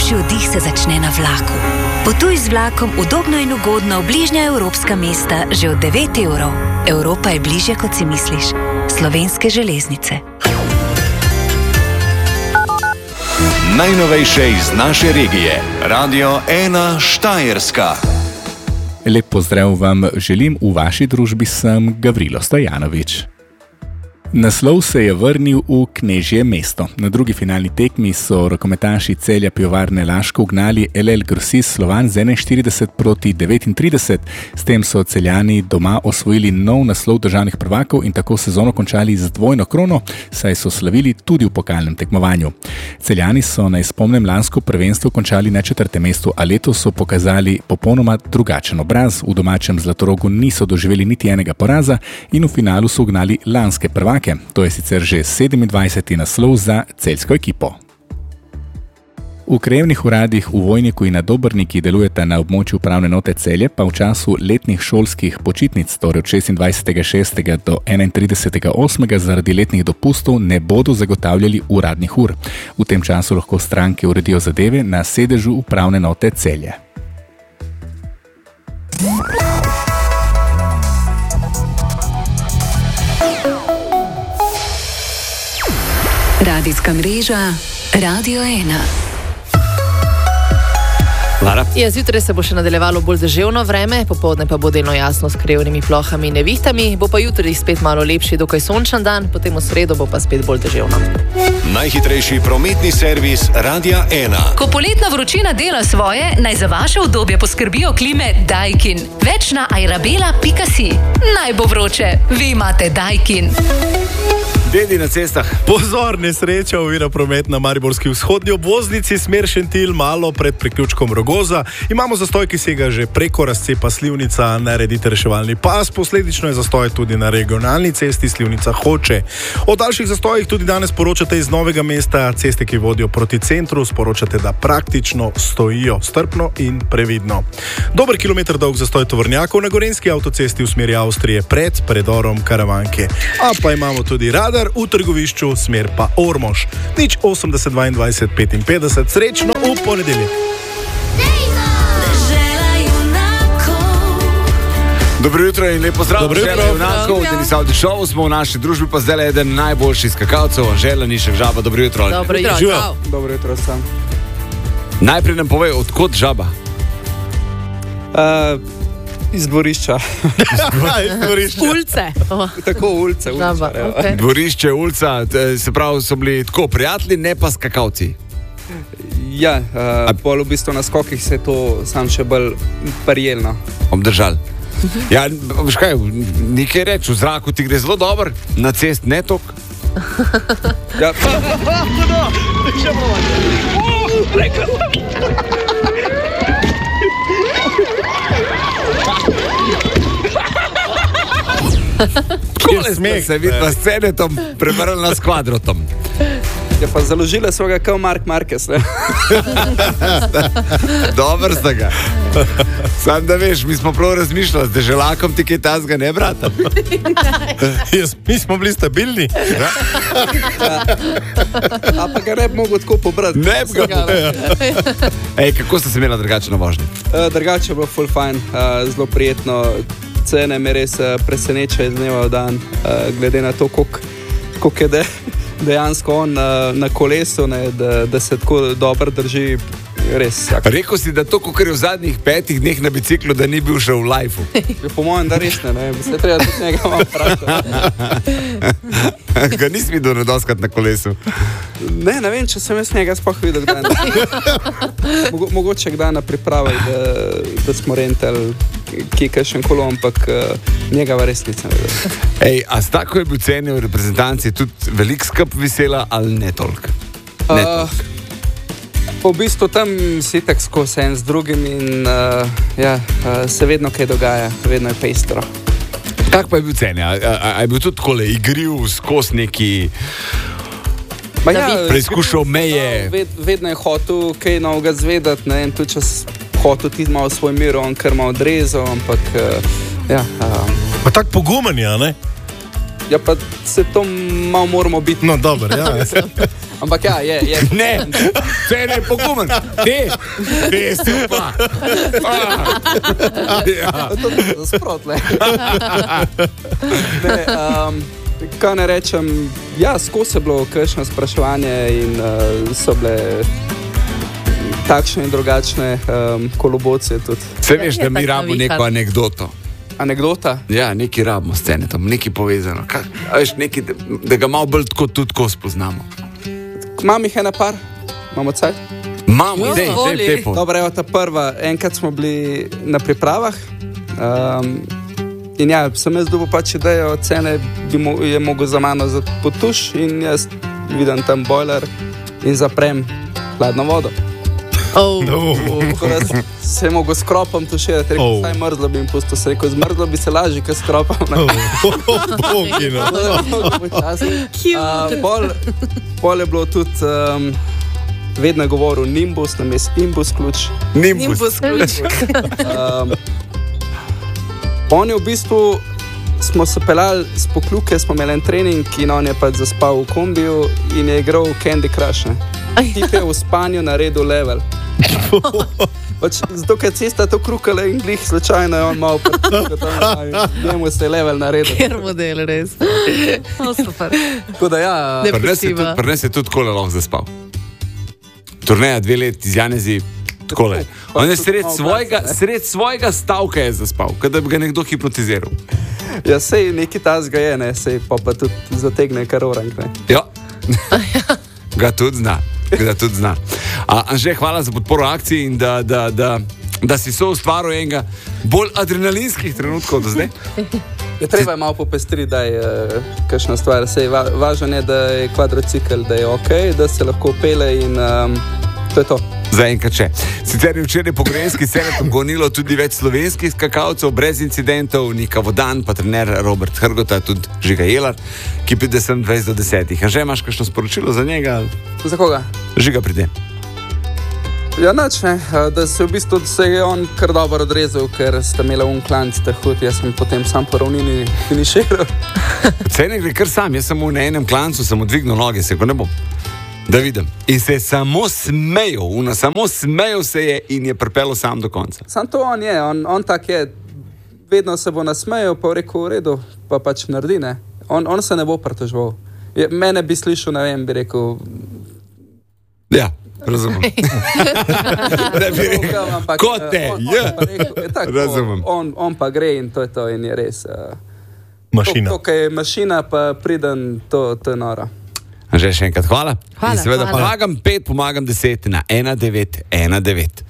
Najboljši oddih se začne na vlaku. Potuj z vlakom udobno in ugodno v bližnja evropska mesta že od 9 evrov. Evropa je bližje, kot si misliš. Slovenske železnice. Najnovejše iz naše regije. Radio 1 Štajerska. Lep pozdrav vam želim, v vaši družbi sem Gavrilo Stojanovič. Naslov se je vrnil v Knežje mesto. Na drugi finalni tekmi so rokometaši Celja Pivovarne Laško ugnali LL Grosist Slovan z 41-39. S tem so Celjani doma osvojili nov naslov državnih prvakov in tako sezono končali z dvojno krono, saj so slavili tudi v pokalnem tekmovanju. Celjani so na izpomnem lansko prvenstvo končali na 4. mestu, a letos so pokazali popolnoma drugačen obraz. V domačem Zlatorogu niso doživeli niti enega poraza in v finalu so ugnali lanske prvake. To je sicer že 27. naslov za celjsko ekipo. V krajevnih uradih v Vojniku in na Dobrniki delujeta na območju upravne enote Celje, pa v času letnih šolskih počitnic, torej od 26.6. do 31.8. zaradi letnih dopustov ne bodo zagotavljali uradnih ur. V tem času lahko stranke uredijo zadeve na sedežu upravne enote Celje. Radijska mreža Radio 1. Lara. Zjutraj se bo še nadaljevalo bolj deževno vreme, popoldne pa bo delno jasno s krajevnimi plohami in nevihtami, bo pa jutri spet malo lepši, dokaj sončen dan, potem v sredo bo pa spet bolj deževno. Najhitrejši prometni servis Radia 1. Ko poletna vročina dela svoje, naj za vaše udobje poskrbijo klime Daikin. Več na airabela.si. Naj bo vroče, vi imate Daikin. Dedi na cestah. Pozor, nesreča ovira promet na mariborski vzhodni obvoznici, smer Šentilj, malo pred priključkom Rogoza. Imamo zastoj, ki sega že preko razcepa Slivnica, naredite reševalni pas, posledično je zastoj tudi na regionalni cesti Slivnica Hoče. O daljših zastojih tudi danes poročate iz Novega Mesta, ceste, ki vodijo proti centru, sporočate, da praktično stojijo strpno in previdno. Dober kilometer dolg zastoj tovornjakov na gorenjski avtocesti v smeri Avstrije pred predorom Karavanke. A pa imamo tudi radar v trgovišču, smer pa Ormož. 080 22 55, srečno v ponedeljek. Dobro jutro in lepo zdrav. Dobro jutro, junakov. Denis Audi Show smo v naši družbi, pa zdaj je eden najboljših skakalcev, Anžela Nišek Žaba. Dobro jutro. Dobro jutro. Dobro jutro sam. Najprej nam povej, odkot Žaba? Iz dvorišča. Ulce. Tako ulce. Okay. Dvorišče, ulca, se pravi, so bili tako prijatelji, ne pa skakalci. Ja, bolj v bistvu na skokih se je to sam še bolj prijelno. Obdržal. Ja, veš kaj, nekaj reč, v zraku ti gre zelo dobro, na cest ne tok. Ja. Kole smeh se vidi na scenetom, prebrali nas kvadrotom. Ja, pa založile so ga kao Mark Marquez, ne? Dobar sta ga. Sam da veš, mi smo prav razmišljali, z deželakom ti kaj tazga ne, brata? Mi smo bili stabilni. A pa ga ne bi mogel tako pobrati. Ne bi ga pobrati. Ej, kako ste se imeli drugače na vožnji? Drugače je bilo full fine, zelo prijetno. Cene me res preseneča iz dneva v dan, glede na to, koliko je dejansko on na kolesu, ne, da se tako dobro drži. Res. Rekel si, da to, kot je v zadnjih 5 dneh na biciklu, da ni bil še v lifeu. Po mojem, da res ne. Se treba tudi njega malo vprašati. Ga nisi videl nedoskrat na kolesu? Ne vem, če sem jaz njega sploh videl. Mogoče kdaj na pripravi, da smo rentali kakšen kolo, ampak njega v res nisem videl. Ej, a s tako je bil cenil v reprezentanci tudi velik skrb vesela ali ne toliko? V bistvu tam si tak skozi en z drugim in se vedno kaj dogaja, vedno je pestro. Kak pa je bil cene? A je bil tudi takole igriv skozi neki preizkušal meje? Vedno je hotel kaj novega zvedati, ne, in tudi čas hotel ti malo svoj mir, on kar malo odrezal, ampak Pa tak pogumen je, ne? Ja, pa se to malo moramo biti. No, dobro, ja. Ampak ja, je. Ne, cene je pogumen. Te so pa. To je zasprotle. Kaj ne rečem, ja, skozi je bilo kakšno spraševanje in so bile takšne in drugačne kolobocije tudi. Se veš, da mi rabimo neko anekdoto. Anekdota? Ja, nekaj rabimo scene tam, nekaj povezano. Veš, nekaj, da ga malo bolj tudi tako spoznamo. Imam jih ena par, imamo cajt? Imamo, dej tepo. Dobro, evo ta prva, enkrat smo bili na pripravah in ja, sem jaz dobil pač idejo, cene je mogel za mano potuš in jaz vidim tam bojler in zaprem hladno vodo. Se je mogel s kropom tuširati, rekel, saj mrzlo bi jim pustil, se rekel, zmrzlo bi se lažje, kot s kropom. Pol je bilo tudi, vedno je govoril Nimbus, namesto Imbus ključ. Nimbus ključ. On je v bistvu, smo se pelali z Pokljuke, smo imeli en trening in on je pač zaspal v kombiju in je igral Candy Crush. Tip je v spanju naredil level. Pač, zato, ker cesta to krukala in glih slučajno je on malo pritikal, njemu se je level naredil. Ker model, res. Super. Tako da ja. Prnes je tudi takole lahko zaspal. Turneja 2 let iz Janezi, takole. On je sred svojega stavka je zaspal, kot da bi ga nekdo hipnotiziral. Ja, sej neki tazga je, ne, sej pa tudi zategne kar orang, ne. Ja. Ga tudi zna. Anže, hvala za podporo akciji in da si soustvaril enega bolj adrenalinskih trenutkov do zdaj. Je treba malo popestriti, da je kakšna stvar. Važno je, da je kvadrocikl, da je ok, da se lahko pele in to je to. Zaenkrat še. Sicer je včeraj po Gorenjski Seletom gonilo tudi več slovenskih skakalcev brez incidentov, Nika Vodan, pa trener Robert Hrgota, tudi Žiga Jelar, ki pride sem 20 do 10. Anže, imaš kakšno sporočilo za njega? Za koga? Žiga pride. Ja, nič ne, da se v bistvu se je on kar dobro odrezal, ker sta imela klanc ta hud, jaz sem potem sam po ravnini finiširal. Cene gre kar sam, jaz sem na enem klancu, sem odvignil noge, se ko ne bom. Da vidim. In se je samo smejal se je in je pripeljal sam do konca. Sam to on je, on tak je, vedno se bo nasmejal, pa rekel v redu, pa pač naredi, ne. On se ne bo pritoževal. Mene bi slišal, ne vem, bi rekel... Ja, razumem. Ne bi rekel, kot te, razumem. On pa gre in to je to in je res. Mašina. To, kaj je mašina, pa priden, to je noro. Anže, še enkrat hvala. In seveda pomagam 5, pomagam 10 na 1919.